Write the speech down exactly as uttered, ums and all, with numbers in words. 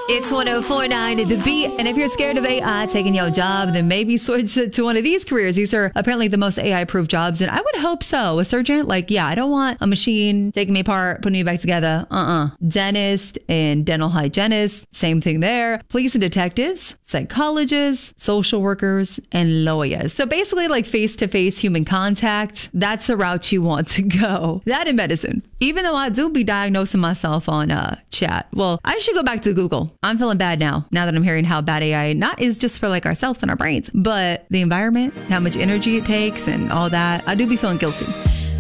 It's one oh four point nine The Beat. And if you're scared of A I taking your job, then maybe switch it to one of these careers. These are apparently the most A I-proof jobs, and I would hope so. A surgeon, like, yeah, I don't want a machine taking me apart, putting me back together. Uh-uh. Dentist and dental hygienist, same thing there. Police and detectives, psychologists, social workers, and lawyers. So basically, like face-to-face human contact, that's the route you want to go. That in medicine. Even though I do be diagnosing myself on uh, chat. Well, I should go back to Google. I'm feeling bad now, now that I'm hearing how bad A I not is just for like ourselves and our brains, but the environment, how much energy it takes and all that. I do be feeling guilty.